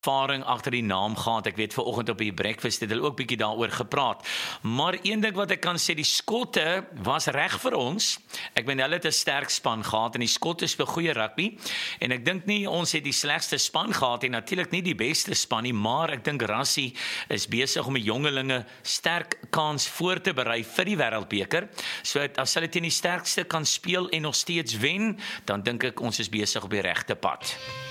ervaring agter die naam gehad. Ek weet vanoggend op die breakfast het hulle ook bietjie daaroor gepraat. Maar een ding wat ek kan sê, die Skotte was reg vir ons. Ek meen hulle het 'n sterk span gehad en die Skotte speel goeie rugby en ek dink nie ons het die slegste span gehad en natuurlik nie die beste span nie, maar ek dink Rassie is besig om die jongelinge sterk kans voor te berei vir die Wêreldbeker. So as hulle teen die sterkste kan speel en nog steeds wen, dan dink ek ons is besig op die regte pad.